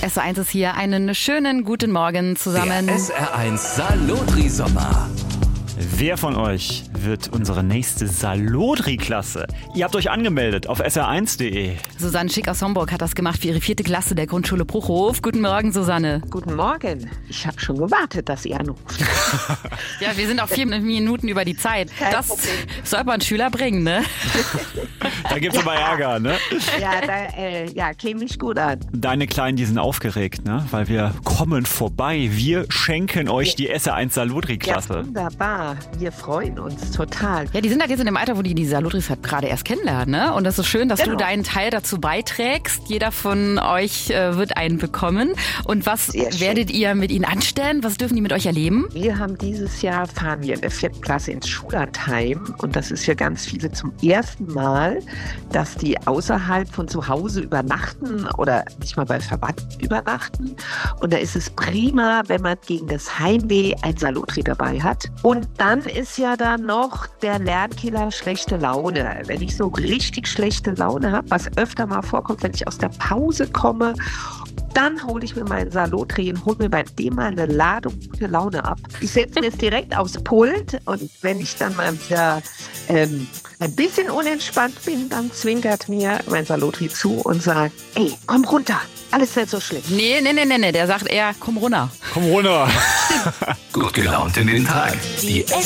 SR1 ist hier. Einen schönen guten Morgen zusammen. Der SR1 Salotri-Sommer. Wer von euch wird unsere nächste Salotri-Klasse? Ihr habt euch angemeldet auf sr1.de. Susanne Schick aus Homburg hat das gemacht für ihre 4. Klasse der Grundschule Bruchhof. Guten Morgen, Susanne. Guten Morgen. Ich habe schon gewartet, dass ihr anruft. Ja, wir sind auch 4 Minuten über die Zeit. Das soll man Schüler bringen, ne? Da gibt's aber Ärger, ne? Ja, käme nicht gut an. Deine Kleinen, die sind aufgeregt, ne? Weil wir kommen vorbei. Wir schenken euch die SR1 Salotri-Klasse. Ja, wunderbar. Wir freuen uns total. Ja, die sind halt jetzt in dem Alter, wo die Salotris halt gerade erst kennenlernen, ne? Und das ist schön, dass du deinen Teil dazu beiträgst. Jeder von euch wird einen bekommen. Und was werdet ihr mit ihnen anstellen? Was dürfen die mit euch erleben? Wir haben dieses Jahr, fahren wir in der 4. Klasse ins Schullandheim. Und das ist für ganz viele zum ersten Mal, dass die außerhalb von zu Hause übernachten oder nicht mal bei Verwandten übernachten. Und da ist es prima, wenn man gegen das Heimweh ein Salotri dabei hat. Und dann ist ja da noch der Lernkiller schlechte Laune. Wenn ich so richtig schlechte Laune habe, was öfter mal vorkommt, wenn ich aus der Pause komme, dann hole ich mir meinen Salotri und hole mir bei dem mal eine Ladung gute Laune ab. Ich setze mir es direkt aufs Pult und wenn ich dann mal wieder ein bisschen unentspannt bin, dann zwinkert mir mein Salotri zu und sagt, ey, komm runter, alles nicht so schlimm. Nee, der sagt eher, komm runter. Komm runter. Gut gelaunt in den Tag. Die